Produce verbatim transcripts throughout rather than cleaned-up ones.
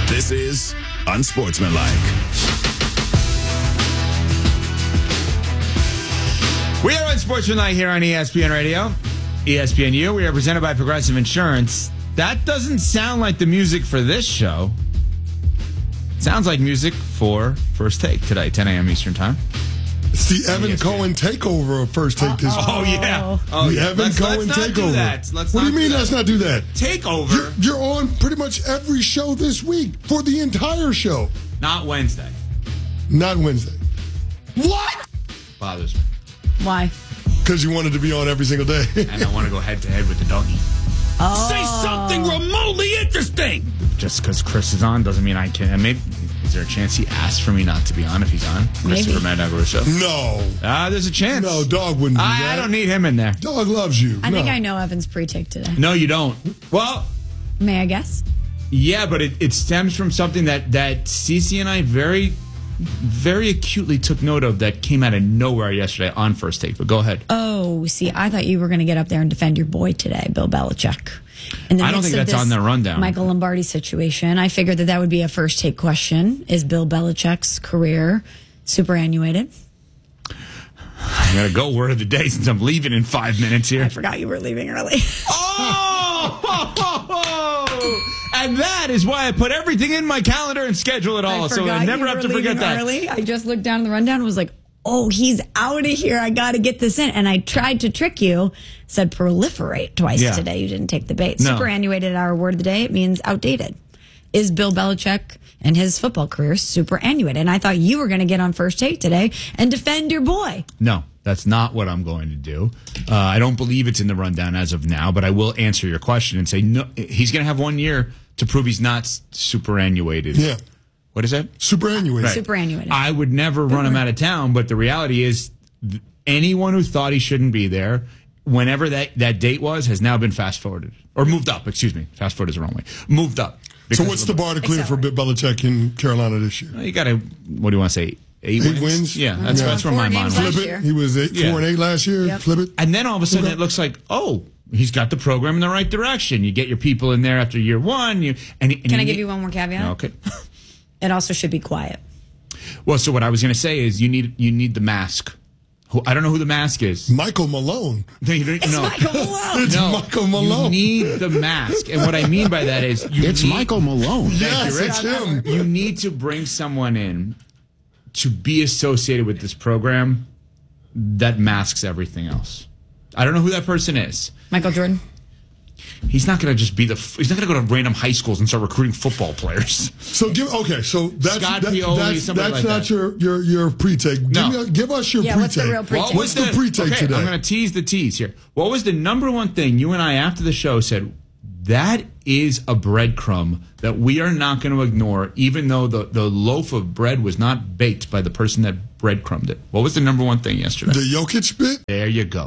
This is Unsportsmanlike. We are Unsportsmanlike here on E S P N Radio, E S P N U. We are presented by Progressive Insurance. That doesn't sound like the music for this show. It sounds like music for First Take today, ten a.m. Eastern Time. It's the Evan Cohen takeover of First Take this week. Oh, yeah. Oh, the yeah. Evan let's, Cohen let's not takeover. Do that. Let's what not do you mean do let's not do that? Takeover. You're, you're on pretty much every show this week for the entire show. Not Wednesday. Not Wednesday. What? Bothers me. Why? Because you wanted to be on every single day. And I want to go head to head with the doggy. Oh. Say something remotely interesting. Just because Chris is on doesn't mean I can. Maybe is there a chance he asked for me not to be on if he's on? Christopher Mad Dog Russo. No. Ah, uh, there's a chance. No, Dog wouldn't do I, that. I don't need him in there. Dog loves you. I no. think I know Evan's pre-take today. No, you don't. Well, may I guess? Yeah, but it, it stems from something that that Cece and I very, very acutely took note of that came out of nowhere yesterday on First Take. But go ahead. Oh, see, I thought you were going to get up there and defend your boy today, Bill Belichick. In the I don't midst think of that's this on the rundown. Michael Lombardi situation, I figured that that would be a First Take question. Is Bill Belichick's career superannuated? I got to go word of the day since I'm leaving in five minutes here. I forgot you were leaving early. Oh! Ho, ho, ho. And that is why I put everything in my calendar and schedule it all, I so I never you have were to forget leaving that. Early. I just looked down the rundown and was like, oh, he's out of here. I got to get this in. And I tried to trick you, said proliferate twice Yeah. today. You didn't take the bait. No. Superannuated, our word of the day, it means outdated. Is Bill Belichick and his football career superannuated? And I thought you were going to get on First Take today and defend your boy. No, that's not what I'm going to do. Uh, I don't believe it's in the rundown as of now, but I will answer your question and say no. He's going to have one year to prove he's not superannuated. Yeah. What is that? Superannuated. Right. Superannuated. I would never run him out of town, but the reality is th- anyone who thought he shouldn't be there, whenever that, that date was, has now been fast forwarded. Or moved up, excuse me. Fast forward is the wrong way. Moved up. So what's the bar to clear for Bill Belichick in Carolina this year? You got to, what do you want to say? Eight, Eight wins? wins? Yeah, that's, Yeah. that's where my Four mind games was. Flip year. it. He was eight, Yeah. four and eight last year. Yep. Flip it. And then all of a sudden Okay. it looks like, oh, he's got the program in the right direction. You get your people in there after year one. You, and, and Can you I give need- you one more caveat? Okay. It also should be quiet. Well, so what I was going to say is you need you need the mask. Who, I don't know who the mask is. Michael Malone. No, you don't, It's no. Michael Malone. It's No, Michael Malone. You need the mask. And what I mean by that is you It's need, Michael Malone. Yes, you, it's Rich. him. You need to bring someone in to be associated with this program that masks everything else. I don't know who that person is. Michael Jordan. He's not going to just be the. He's not going to go to random high schools and start recruiting football players. So give okay. So that's Scott that, Pioli, that's, somebody that's like not that. your your your pre-take. No. Give, me, give us your Yeah, pre-take. what's the real pre-take? What What's the pre-take okay, today? I'm going to tease the tease here. What was the number one thing you and I after the show said? That is a breadcrumb that we are not going to ignore, even though the, the loaf of bread was not baked by the person that breadcrumbed it. What was the number one thing yesterday? The Jokic bit. There you go.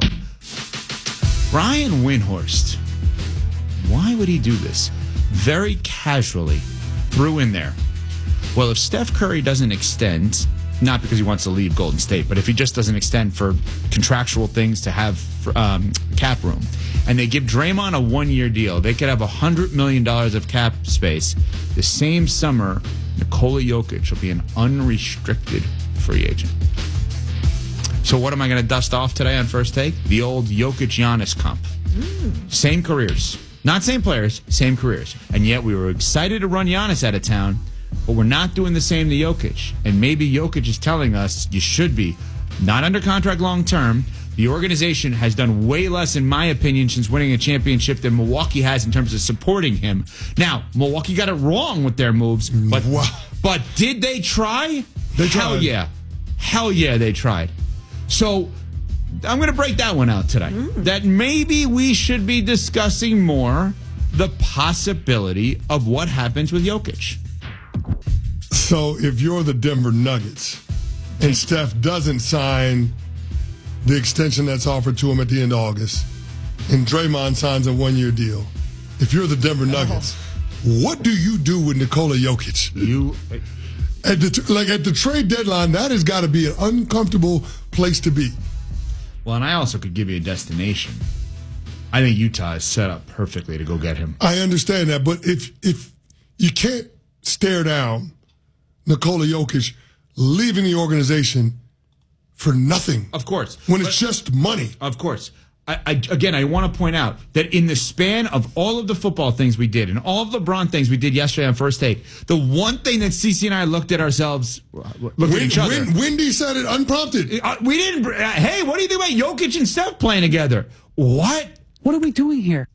Brian Windhorst. Why would he do this? Very casually threw in there. Well, if Steph Curry doesn't extend, not because he wants to leave Golden State, but if he just doesn't extend for contractual things to have um, cap room, and they give Draymond a one-year deal, they could have one hundred million dollars of cap space. The same summer, Nikola Jokic will be an unrestricted free agent. So what am I going to dust off today on First Take? The old Jokic-Giannis comp. Mm. Same careers. Not same players, same careers. And yet we were excited to run Giannis out of town, but we're not doing the same to Jokic. And maybe Jokic is telling us you should be. Not under contract long term. The organization has done way less, in my opinion, since winning a championship than Milwaukee has in terms of supporting him. Now, Milwaukee got it wrong with their moves, but Wow. but did they try? They Hell tried. yeah. Hell yeah, they tried. So I'm going to break that one out today. Mm. That maybe we should be discussing more the possibility of what happens with Jokic. So if you're the Denver Nuggets and Steph doesn't sign the extension that's offered to him at the end of August, and Draymond signs a one-year deal, if you're the Denver Nuggets, what do you do with Nikola Jokic? You At the like at the trade deadline, that has got to be an uncomfortable place to be. Well, and I also could give you a destination. I think Utah is set up perfectly to go get him. I understand that, but if if you can't stare down Nikola Jokic leaving the organization for nothing. Of course. When it's but, just money. Of course. I, I, again, I want to point out that in the span of all of the football things we did and all of the LeBron things we did yesterday on First Take, the one thing that Cece and I looked at ourselves, looked Win, at each other. Win, Wendy said it unprompted. Uh, we didn't. Uh, hey, what do you think about Jokic and Steph playing together? What? What are we doing here?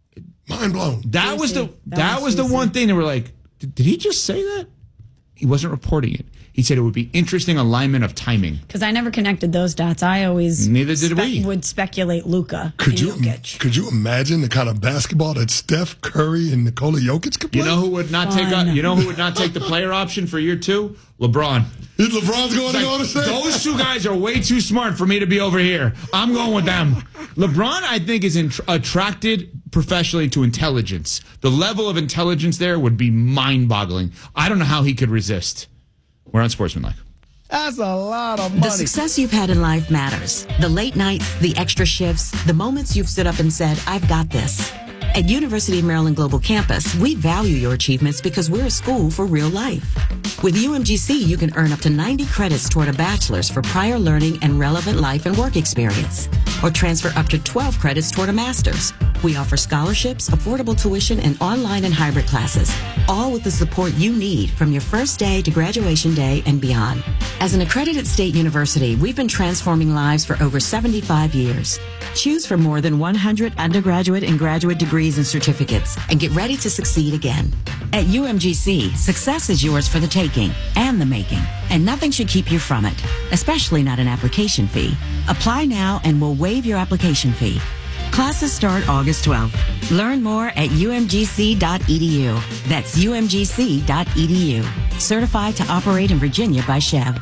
Mind blown. That was the that, that was the one thing that we're like, did, did he just say that? He wasn't reporting it. He said it would be interesting alignment of timing. Because I never connected those dots. I always neither did spe- we. would speculate Luka. Could you Jokic. could you imagine the kind of basketball that Steph Curry and Nikola Jokic could play? You know who would not Fun. take a, you know who would not take the player option for year two? LeBron. Is LeBron's going to go to say? Those two guys are way too smart for me to be over here. I'm going with them. LeBron, I think, is int- attracted professionally to intelligence. The level of intelligence there would be mind-boggling. I don't know how he could resist. We're on Sportsmanlike. That's a lot of money. The success you've had in life matters. The late nights, the extra shifts, the moments you've stood up and said, I've got this. At University of Maryland Global Campus, we value your achievements because we're a school for real life. With U M G C, you can earn up to ninety credits toward a bachelor's for prior learning and relevant life and work experience, or transfer up to twelve credits toward a master's. We offer scholarships, affordable tuition, and online and hybrid classes, all with the support you need from your first day to graduation day and beyond. As an accredited state university, we've been transforming lives for over seventy-five years. Choose from more than one hundred undergraduate and graduate degrees and certificates, and get ready to succeed again. At U M G C, success is yours for the taking and the making, and nothing should keep you from it, especially not an application fee. Apply now and we'll waive your application fee. Classes start August twelfth. Learn more at U M G C dot E D U. That's U M G C dot E D U. Certified to operate in Virginia by Chev.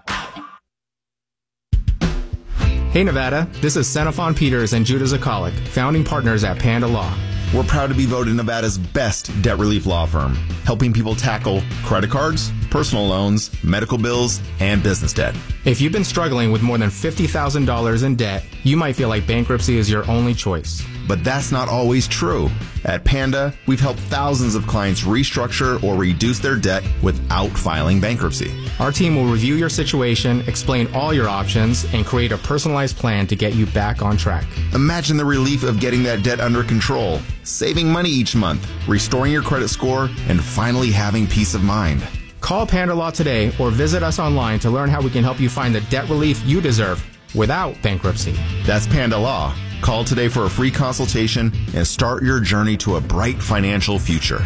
Hey Nevada, this is Xenophon Peters and Judah Zakalik, founding partners at Panda Law. We're proud to be voted Nevada's best debt relief law firm, helping people tackle credit cards, personal loans, medical bills, and business debt. If you've been struggling with more than fifty thousand dollars in debt, you might feel like bankruptcy is your only choice. But that's not always true. At Panda, we've helped thousands of clients restructure or reduce their debt without filing bankruptcy. Our team will review your situation, explain all your options, and create a personalized plan to get you back on track. Imagine the relief of getting that debt under control, saving money each month, restoring your credit score, and finally having peace of mind. Call Panda Law today or visit us online to learn how we can help you find the debt relief you deserve without bankruptcy. That's Panda Law. Call today for a free consultation and start your journey to a bright financial future.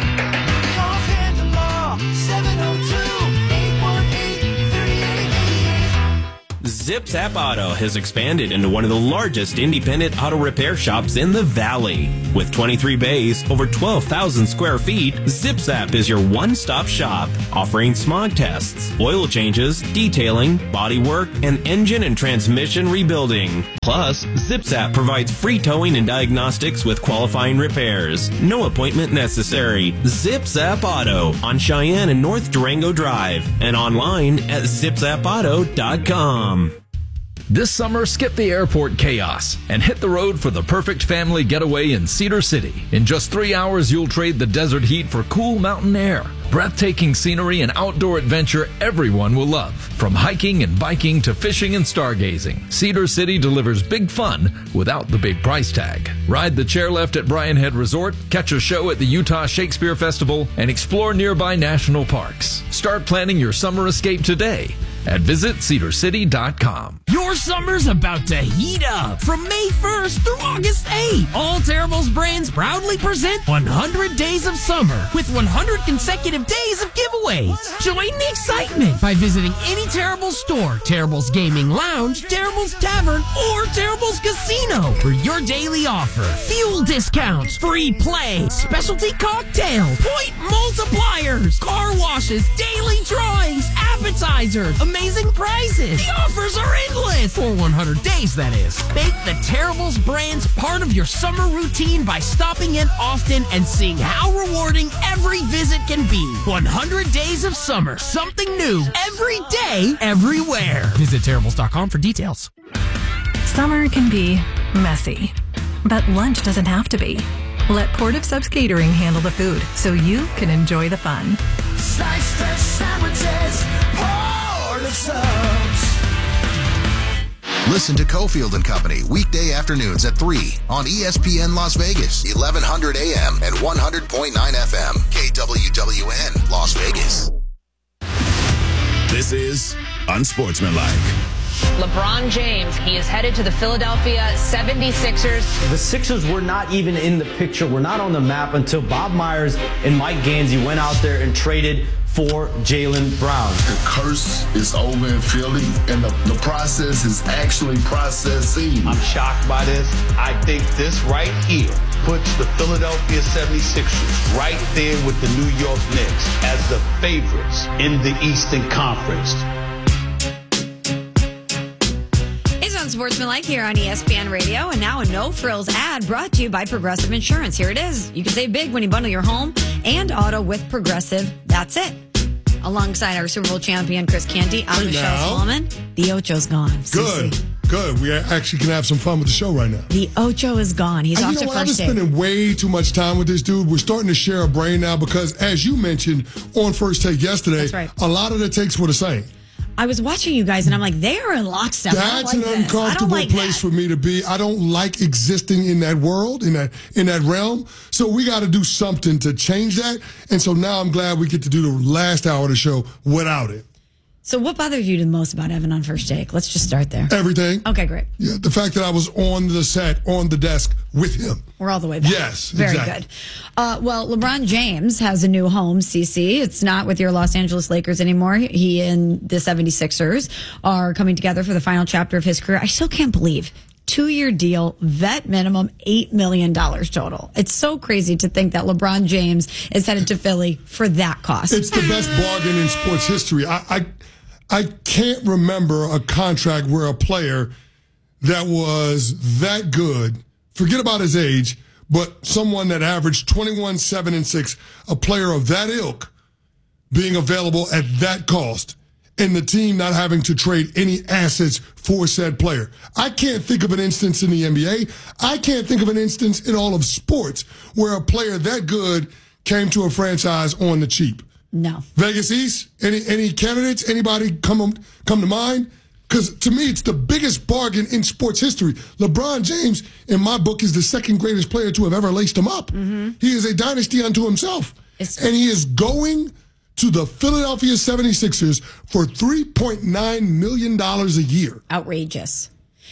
Call Panda Law, seven oh two, eight one eight, three eight eight eight. ZipZap Auto has expanded into one of the largest independent auto repair shops in the Valley. With twenty-three bays, over twelve thousand square feet, ZipZap is your one-stop shop, offering smog tests, oil changes, detailing, bodywork, and engine and transmission rebuilding. Plus, ZipZap provides free towing and diagnostics with qualifying repairs. No appointment necessary. ZipZap Auto on Cheyenne and North Durango Drive and online at zip zap auto dot com. This summer, skip the airport chaos and hit the road for the perfect family getaway in Cedar City. In just three hours, you'll trade the desert heat for cool mountain air, breathtaking scenery, and outdoor adventure everyone will love. From hiking and biking to fishing and stargazing, Cedar City delivers big fun without the big price tag. Ride the chairlift at Bryan Head Resort, catch a show at the Utah Shakespeare Festival, and explore nearby national parks. Start planning your summer escape today at visit cedar city dot com. Your summer's about to heat up. From May first through August eighth, all Terribles brands proudly present one hundred Days of Summer with one hundred consecutive days of giveaways. Join the excitement by visiting any Terribles store, Terribles Gaming Lounge, Terribles Tavern, or Terribles Casino for your daily offer. Fuel discounts, free play, specialty cocktails, point multipliers, car washes, daily drawings, appetizers, amazing prizes. The offers are endless. For one hundred days, that is. Make the Terribles brands part of your summer routine by stopping in often and seeing how rewarding every visit can be. one hundred Days of Summer. Something new every day, everywhere. Visit terribles dot com for details. Summer can be messy, but lunch doesn't have to be. Let Port of Subs Catering handle the food so you can enjoy the fun. Sliced fish sandwiches, Port of Subs. Listen to Cofield and Company weekday afternoons at three on E S P N Las Vegas, eleven hundred A M and one hundred point nine F M, K W W N, Las Vegas. This is Unsportsmanlike. LeBron James, he is headed to the Philadelphia seventy-sixers. The Sixers were not even in the picture, were not on the map until Bob Myers and Mike Gansey went out there and traded for Jaylen Brown. The curse is over in Philly, and the, the process is actually processing. I'm shocked by this. I think this right here puts the Philadelphia seventy-sixers right there with the New York Knicks as the favorites in the Eastern Conference. Unsportsmanlike here on E S P N Radio, and now a no-frills ad brought to you by Progressive Insurance. Here it is. You can save big when you bundle your home and auto with Progressive. That's it. Alongside our Super Bowl champion, Chris Canty, I'm Hey, Michelle now. Solomon. The Ocho's gone. Good, Cece. good. We actually can have some fun with the show right now. The Ocho is gone. He's And off you know to what? I've been first date. spending way too much time with this dude. We're starting to share a brain now because, as you mentioned on First Take yesterday, That's right. a lot of the takes were the same. I was watching you guys, and I'm like, they are in lockstep. I don't That's like an this. I don't uncomfortable like place for me to be. I don't like existing in that world, in that in that realm. So we got to do something to change that. And so now I'm glad we get to do the last hour of the show without it. So what bothered you the most about Evan on First Take? Let's just start there. Everything. Okay, great. Yeah, the fact that I was on the set, on the desk with him. We're all the way back. Yes, Very exactly. good. Uh, well, LeBron James has a new home, C C. It's not with your Los Angeles Lakers anymore. He and the seventy-sixers are coming together for the final chapter of his career. I still can't believe. Two-year deal, vet minimum, eight million dollars total. It's so crazy to think that LeBron James is headed to Philly for that cost. It's the best bargain in sports history. I, I I can't remember a contract where a player that was that good, forget about his age, but someone that averaged twenty-one, seven, and six, a player of that ilk being available at that cost, and the team not having to trade any assets for said player. I can't think of an instance in the N B A. I can't think of an instance in all of sports where a player that good came to a franchise on the cheap. No. Vegas East? Any any candidates? Anybody come come to mind? Because to me, it's the biggest bargain in sports history. LeBron James, in my book, is the second greatest player to have ever laced him up. Mm-hmm. He is a dynasty unto himself. And he is going to the Philadelphia seventy-sixers for three point nine million dollars a year. Outrageous.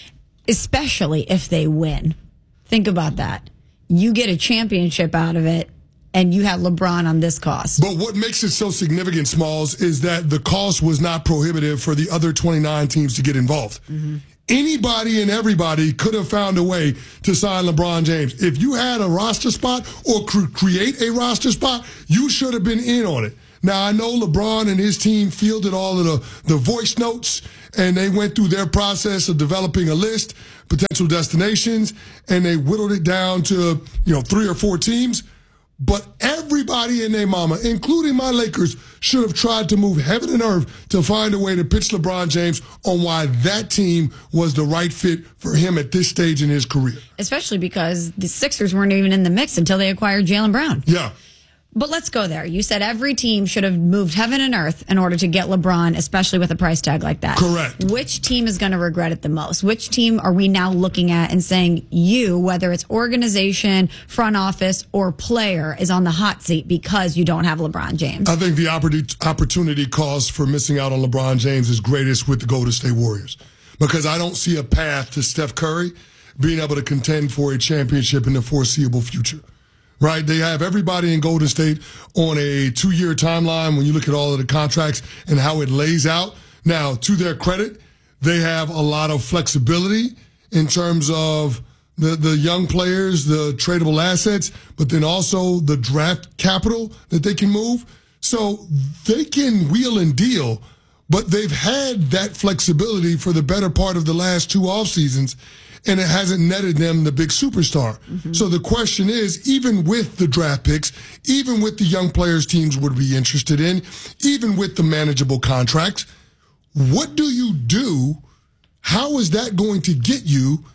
Especially if they win. Think about that. You get a championship out of it, and you have LeBron on this cost. But what makes it so significant, Smalls, is that the cost was not prohibitive for the other twenty-nine teams to get involved. Mm-hmm. Anybody and everybody could have found a way to sign LeBron James. If you had a roster spot or cr- create a roster spot, you should have been in on it. Now, I know LeBron and his team fielded all of the, the voice notes, and they went through their process of developing a list, potential destinations, and they whittled it down to, you know, three or four teams. But everybody and their mama, including my Lakers, should have tried to move heaven and earth to find a way to pitch LeBron James on why that team was the right fit for him at this stage in his career. Especially because the Sixers weren't even in the mix until they acquired Jaylen Brown. Yeah. But let's go there. You said every team should have moved heaven and earth in order to get LeBron, especially with a price tag like that. Correct. Which team is going to regret it the most? Which team are we now looking at and saying you, whether it's organization, front office, or player, is on the hot seat because you don't have LeBron James? I think the oppor- opportunity cost for missing out on LeBron James is greatest with the Golden State Warriors, because I don't see a path to Steph Curry being able to contend for a championship in the foreseeable future. Right? They have everybody in Golden State on a two-year timeline when you look at all of the contracts and how it lays out. Now, to their credit, they have a lot of flexibility in terms of the, the young players, the tradable assets, but then also the draft capital that they can move. So they can wheel and deal, but they've had that flexibility for the better part of the last two off seasons, and it hasn't netted them the big superstar. Mm-hmm. So the question is, even with the draft picks, even with the young players teams would be interested in, even with the manageable contracts, what do you do? How is that going to get you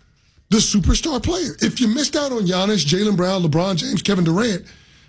the superstar player. If you missed out on Giannis, Jaylen Brown, LeBron James, Kevin Durant,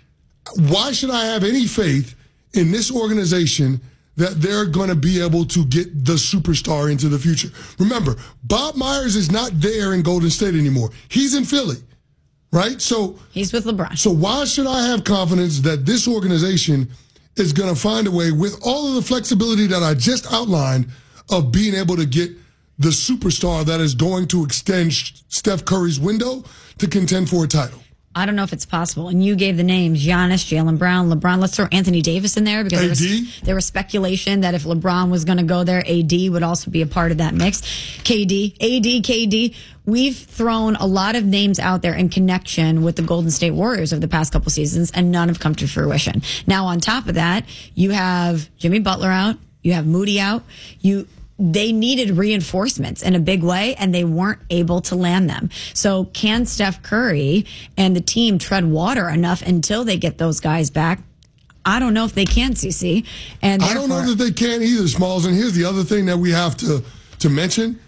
why should I have any faith in this organization that they're going to be able to get the superstar into the future? Remember, Bob Myers is not there in Golden State anymore. He's in Philly, right? So he's with LeBron. So why should I have confidence that this organization is going to find a way, with all of the flexibility that I just outlined, of being able to get the superstar that is going to extend Steph Curry's window to contend for a title? I don't know if it's possible. And you gave the names Giannis, Jaylen Brown, LeBron. Let's throw Anthony Davis in there because there was, there was speculation that if LeBron was going to go there, A D would also be a part of that mix. K D, A D, K D. We've thrown a lot of names out there in connection with the Golden State Warriors over the past couple seasons, and none have come to fruition. Now, on top of that, you have Jimmy Butler out. You have Moody out. You... They needed reinforcements in a big way, and they weren't able to land them. So can Steph Curry and the team tread water enough until they get those guys back? I don't know if they can, C C. And I don't know that they can either, Smalls. And here's the other thing that we have to, to mention.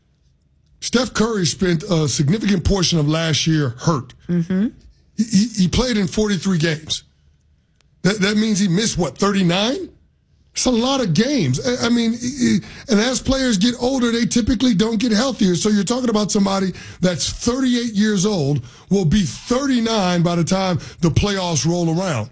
Steph Curry spent a significant portion of last year hurt. Mm-hmm. He, he played in forty-three games. That, that means he missed, what, thirty-nine? It's a lot of games. I mean, and as players get older, they typically don't get healthier. So you're talking about somebody that's thirty-eight years old, will be thirty-nine by the time the playoffs roll around.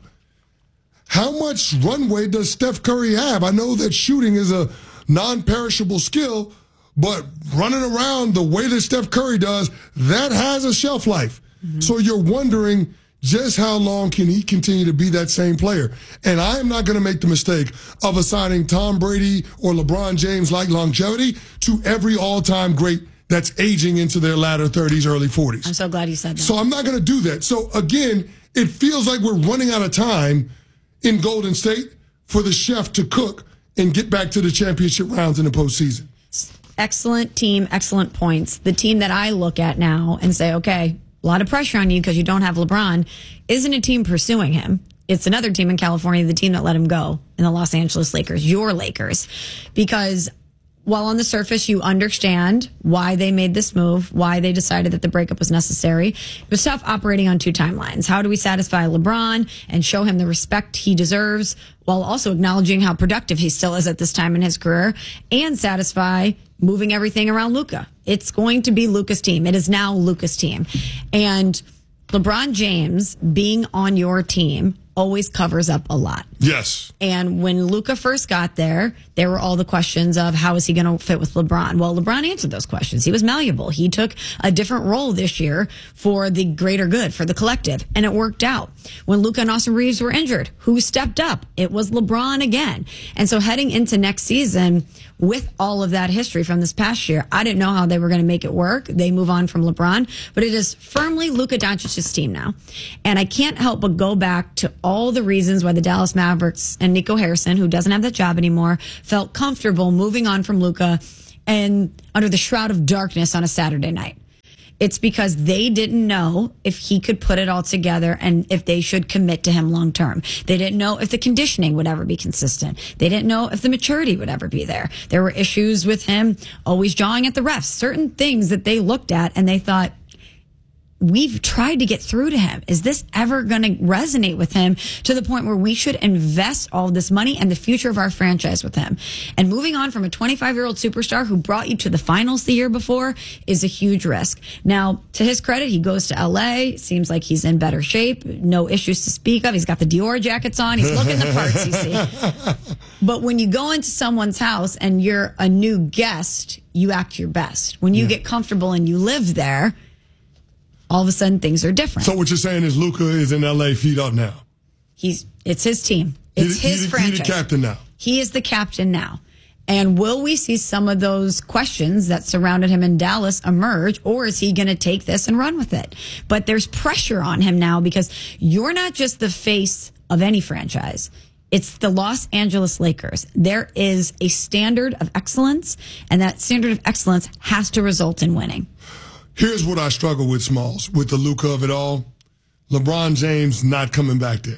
How much runway does Steph Curry have? I know that shooting is a non-perishable skill, but running around the way that Steph Curry does, that has a shelf life. Mm-hmm. So you're wondering, just how long can he continue to be that same player? And I am not going to make the mistake of assigning Tom Brady or LeBron James like longevity to every all-time great that's aging into their latter thirties, early forties. I'm so glad you said that. So I'm not going to do that. So again, it feels like we're running out of time in Golden State for the chef to cook and get back to the championship rounds in the postseason. Excellent team, excellent points. The team that I look at now and say, okay, a lot of pressure on you because you don't have LeBron, isn't a team pursuing him. It's another team in California, the team that let him go, in the Los Angeles Lakers, your Lakers. Because while on the surface you understand why they made this move, why they decided that the breakup was necessary, it was tough operating on two timelines. How do we satisfy LeBron and show him the respect he deserves while also acknowledging how productive he still is at this time in his career, and satisfy moving everything around Luka? It's going to be Luka's team. It is now Luka's team. And LeBron James being on your team always covers up a lot. Yes. And when Luka first got there, there were all the questions of how is he going to fit with LeBron? Well, LeBron answered those questions. He was malleable. He took a different role this year for the greater good, for the collective, and it worked out. When Luka and Austin Reeves were injured, who stepped up? It was LeBron again. And so heading into next season, with all of that history from this past year, I didn't know how they were going to make it work. They move on from LeBron, but it is firmly Luka Doncic's team now. And I can't help but go back to all the reasons why the Dallas Mavericks and Nico Harrison, who doesn't have that job anymore, felt comfortable moving on from Luka and under the shroud of darkness on a Saturday night. It's because they didn't know if he could put it all together and if they should commit to him long term. They didn't know if the conditioning would ever be consistent. They didn't know if the maturity would ever be there. There were issues with him always jawing at the refs, certain things that they looked at and they thought, we've tried to get through to him. Is this ever going to resonate with him to the point where we should invest all this money and the future of our franchise with him? And moving on from a twenty-five-year-old superstar who brought you to the finals the year before is a huge risk. Now, to his credit, he goes to L A. Seems like he's in better shape. No issues to speak of. He's got the Dior jackets on. He's looking the parts, you see. But when you go into someone's house and you're a new guest, you act your best. When you yeah. get comfortable and you live there, all of a sudden things are different. So what you're saying is Luka is in L A feet up now. He's it's his team. It's he, his he, franchise. He's the captain now. He is the captain now. And will we see some of those questions that surrounded him in Dallas emerge, or is he going to take this and run with it? But there's pressure on him now because you're not just the face of any franchise. It's the Los Angeles Lakers. There is a standard of excellence, and that standard of excellence has to result in winning. Here's what I struggle with, Smalls, with the Luka of it all. LeBron James not coming back there.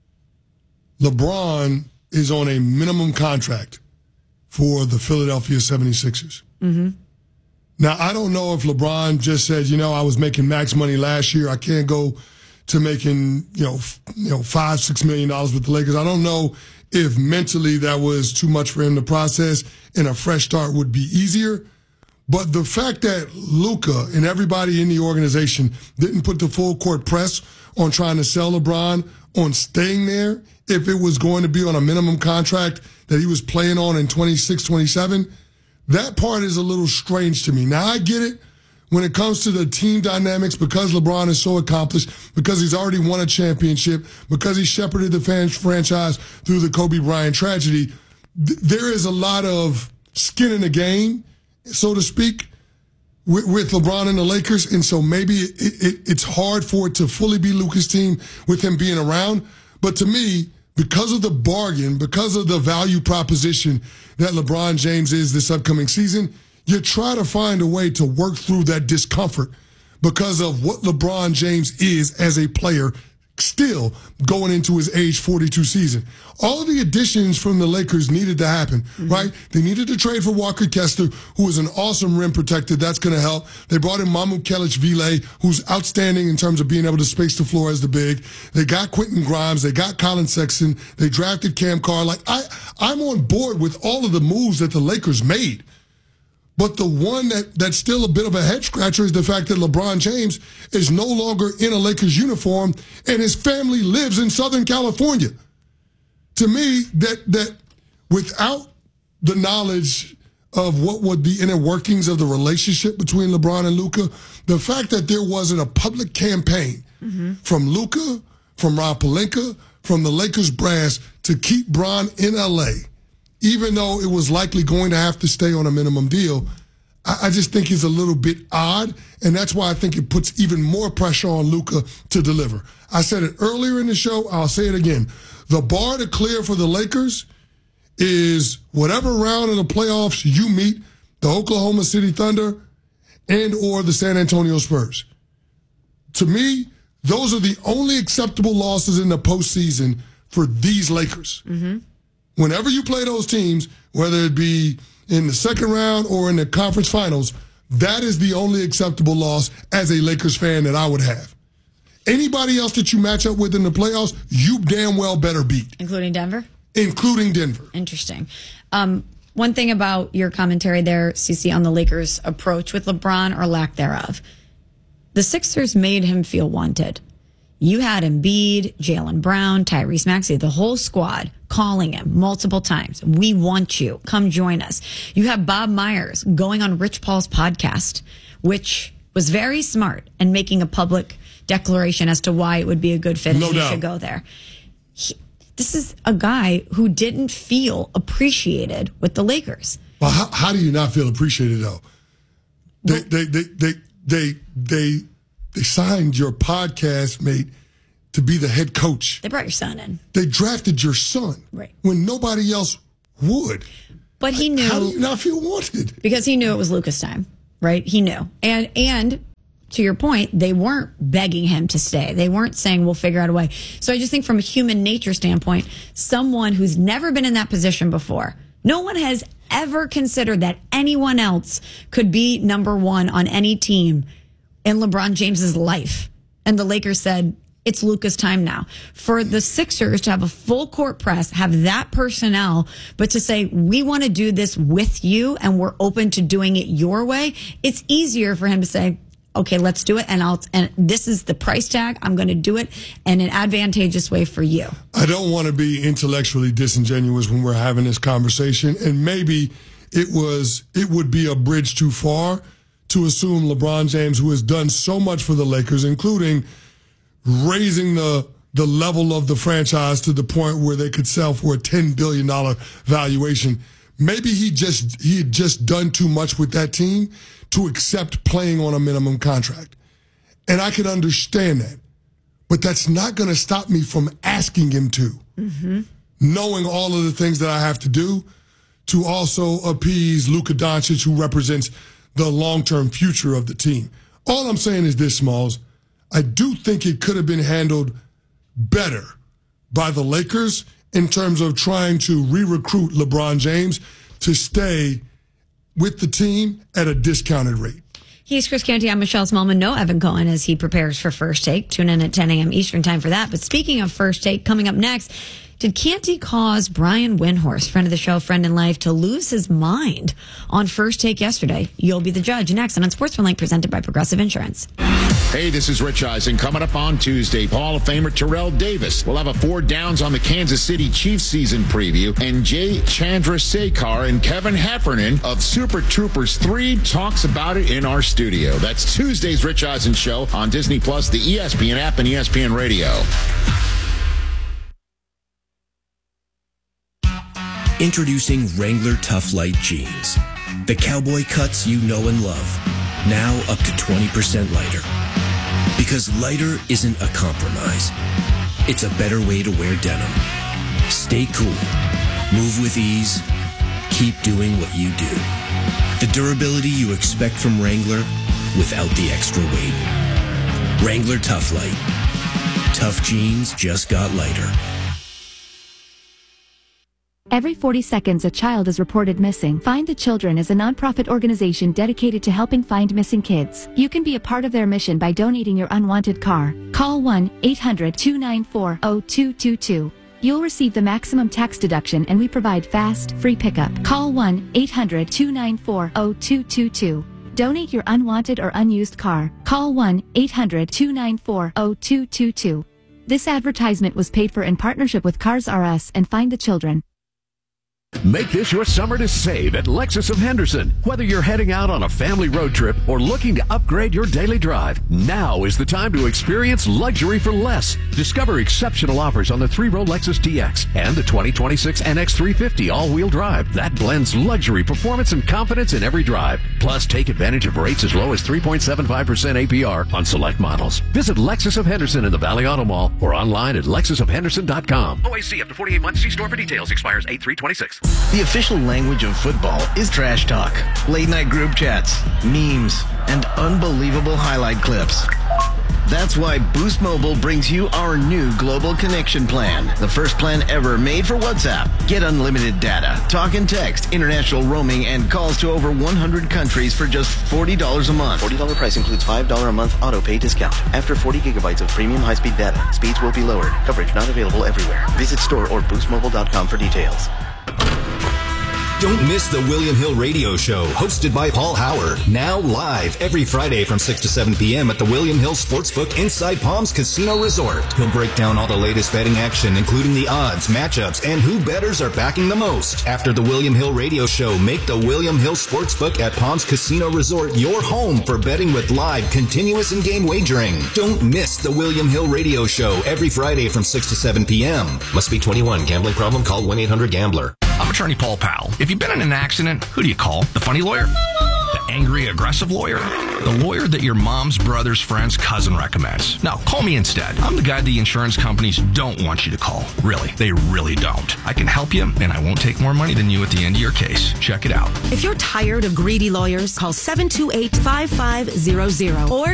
LeBron is on a minimum contract for the Philadelphia seventy-sixers. Mm-hmm. Now, I don't know if LeBron just said, you know, I was making max money last year. I can't go to making, you know, f- you know, five, six million dollars with the Lakers. I don't know if mentally that was too much for him to process and a fresh start would be easier. But the fact that Luka and everybody in the organization didn't put the full court press on trying to sell LeBron on staying there, if it was going to be on a minimum contract that he was playing on in twenty-six, twenty-seven, that part is a little strange to me. Now, I get it when it comes to the team dynamics because LeBron is so accomplished, because he's already won a championship, because he shepherded the fan franchise through the Kobe Bryant tragedy. Th- there is a lot of skin in the game, so to speak, with, with LeBron and the Lakers, and so maybe it, it, it's hard for it to fully be Luka's team with him being around. But to me, because of the bargain, because of the value proposition that LeBron James is this upcoming season, you try to find a way to work through that discomfort because of what LeBron James is as a player still going into his age forty-two season. All of the additions from the Lakers needed to happen, mm-hmm. right? They needed to trade for Walker Kessler, who is an awesome rim protector. That's going to help. They brought in Mamu Kelic-Vile, who's outstanding in terms of being able to space the floor as the big. They got Quentin Grimes. They got Colin Sexton. They drafted Cam Carr. Like, I, I'm on board with all of the moves that the Lakers made. But the one that, that's still a bit of a head scratcher is the fact that LeBron James is no longer in a Lakers uniform and his family lives in Southern California. To me, that that without the knowledge of what would the inner workings of the relationship between LeBron and Luka, the fact that there wasn't a public campaign mm-hmm. from Luka, from Rob Pelinka, from the Lakers brass to keep Bron in L A, even though it was likely going to have to stay on a minimum deal, I, I just think it's a little bit odd, and that's why I think it puts even more pressure on Luka to deliver. I said it earlier in the show, I'll say it again. The bar to clear for the Lakers is whatever round of the playoffs you meet the Oklahoma City Thunder and or the San Antonio Spurs. To me, those are the only acceptable losses in the postseason for these Lakers. Mm-hmm. Whenever you play those teams, whether it be in the second round or in the conference finals, that is the only acceptable loss as a Lakers fan that I would have. Anybody else that you match up with in the playoffs, you damn well better beat. Including Denver? Including Denver. Interesting. Um, one thing about your commentary there, Cece, on the Lakers' approach with LeBron or lack thereof. The Sixers made him feel wanted. You had Embiid, Jaylen Brown, Tyrese Maxey, the whole squad calling him multiple times. We want you. Come join us. You have Bob Myers going on Rich Paul's podcast, which was very smart and making a public declaration as to why it would be a good fit and no he doubt. should go there. He, this is a guy who didn't feel appreciated with the Lakers. Well, how, how do you not feel appreciated, though? They, they, they, they, they, they, they signed your podcast mate to be the head coach. They brought your son in. They drafted your son. Right. When nobody else would. But he knew. How do you not feel wanted? Because he knew it was Luka's time, right? He knew. And, and to your point, they weren't begging him to stay. They weren't saying, we'll figure out a way. So I just think from a human nature standpoint, someone who's never been in that position before, no one has ever considered that anyone else could be number one on any team in LeBron James's life. And the Lakers said, it's Luka's time now. For the Sixers to have a full court press, have that personnel, but to say, we want to do this with you and we're open to doing it your way, it's easier for him to say, okay, let's do it. And I'll, and this is the price tag. I'm going to do it in an advantageous way for you. I don't want to be intellectually disingenuous when we're having this conversation. And maybe it was, it would be a bridge too far to assume LeBron James, who has done so much for the Lakers, including raising the the level of the franchise to the point where they could sell for a ten billion dollars valuation. Maybe he just he had just done too much with that team to accept playing on a minimum contract. And I can understand that. But that's not going to stop me from asking him to. Mm-hmm. Knowing all of the things that I have to do to also appease Luka Doncic, who represents the long-term future of the team. All I'm saying is this, Smalls. I do think it could have been handled better by the Lakers in terms of trying to re-recruit LeBron James to stay with the team at a discounted rate. He's Chris Canty. I'm Michelle Smallman. No Evan Cohen as he prepares for First Take. Tune in at ten a.m. Eastern time for that. But speaking of First Take, coming up next, did Canty cause Brian Windhorst, friend of the show, friend in life, to lose his mind on First Take yesterday? You'll be the judge. Next, and on Sportsmanlink, presented by Progressive Insurance. Hey, this is Rich Eisen. Coming up on Tuesday, Hall of Famer Terrell Davis will have a four downs on the Kansas City Chiefs season preview, and Jay Chandrasekhar and Kevin Heffernan of Super Troopers three talks about it in our studio. That's Tuesday's Rich Eisen Show on Disney Plus, the E S P N app, and E S P N Radio. Introducing Wrangler Tough Light Jeans. The cowboy cuts you know and love. Now up to twenty percent lighter. Because lighter isn't a compromise. It's a better way to wear denim. Stay cool. Move with ease. Keep doing what you do. The durability you expect from Wrangler without the extra weight. Wrangler Tough Light. Tough jeans just got lighter. Every forty seconds, a child is reported missing. Find the Children is a nonprofit organization dedicated to helping find missing kids. You can be a part of their mission by donating your unwanted car. Call one eight hundred two nine four zero two two two. You'll receive the maximum tax deduction, and we provide fast, free pickup. Call one eight hundred two nine four zero two two two. Donate your unwanted or unused car. Call one eight hundred two nine four zero two two two. This advertisement was paid for in partnership with Cars R Us and Find the Children. Make this your summer to save at Lexus of Henderson. Whether you're heading out on a family road trip or looking to upgrade your daily drive, now is the time to experience luxury for less. Discover exceptional offers on the three-row Lexus T X and the twenty twenty-six N X three fifty all-wheel drive. That blends luxury, performance, and confidence in every drive. Plus, take advantage of rates as low as three point seven five percent A P R on select models. Visit Lexus of Henderson in the Valley Auto Mall or online at lexus of henderson dot com. O A C up to forty-eight months. See store for details. Expires eight three twenty-six. The official language of football is trash talk, late night group chats, memes, and unbelievable highlight clips. That's why Boost Mobile brings you our new global connection plan, the first plan ever made for WhatsApp. Get unlimited data, talk and text, international roaming, and calls to over one hundred countries for just forty dollars a month. forty dollars price includes five dollars a month auto pay discount. After forty gigabytes of premium high-speed data, speeds will be lowered. Coverage not available everywhere. Visit store or boost mobile dot com for details. Don't miss the William Hill Radio Show, hosted by Paul Howard. Now live every Friday from six to seven p.m. at the William Hill Sportsbook inside Palms Casino Resort. He'll break down all the latest betting action, including the odds, matchups, and who bettors are backing the most. After the William Hill Radio Show, make the William Hill Sportsbook at Palms Casino Resort your home for betting with live, continuous, and game wagering. Don't miss the William Hill Radio Show every Friday from six to seven p.m. Must be twenty-one. Gambling problem? Call one eight hundred gambler. I'm attorney Paul Powell. If you've been in an accident, who do you call? The funny lawyer? The angry, aggressive lawyer? The lawyer that your mom's brother's friend's cousin recommends? No, call me instead. I'm the guy the insurance companies don't want you to call. Really, they really don't. I can help you, and I won't take more money than you at the end of your case. Check it out. If you're tired of greedy lawyers, call seven two eight, five five zero zero or